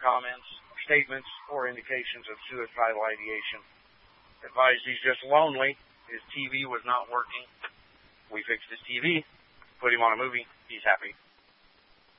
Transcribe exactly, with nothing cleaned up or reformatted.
comments, statements, or indications of suicidal ideation. Advised he's just lonely. His T V was not working. We fixed his T V, put him on a movie. He's happy.